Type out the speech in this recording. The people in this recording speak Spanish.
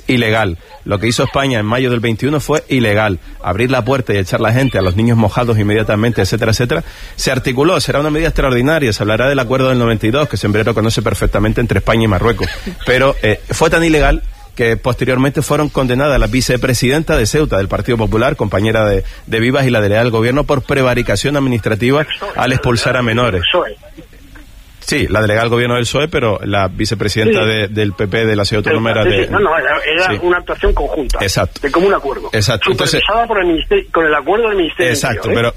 ilegal. Lo que hizo España en mayo del 21 fue ilegal. Abrir la puerta y echar a la gente, a los niños mojados inmediatamente, etcétera, etcétera. Se articuló, será una medida extraordinaria, se hablará del acuerdo del 92, que Sembrero conoce perfectamente, entre España y Marruecos. Pero fue tan ilegal que posteriormente fueron condenadas la vicepresidenta de Ceuta del Partido Popular, compañera de Vivas, y la delegada del gobierno por prevaricación administrativa al expulsar a menores. Sí, la delegada del gobierno del PSOE, pero la vicepresidenta del PP de la ciudad autónoma era de... Era una actuación conjunta. Exacto. De común acuerdo. Exacto. Supervisada por el ministerio, con el acuerdo del Ministerio. Exacto, Interior,